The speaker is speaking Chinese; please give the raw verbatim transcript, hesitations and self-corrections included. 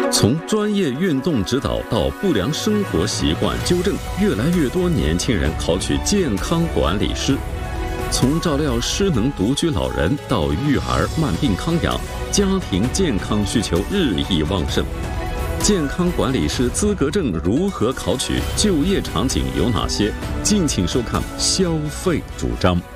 从专业运动指导到不良生活习惯纠正，越来越多年轻人考取健康管理师。从照料失能独居老人到育儿慢病康养，家庭健康需求日益旺盛。健康管理师资格证如何考取？就业场景有哪些？敬请收看《消费主张》。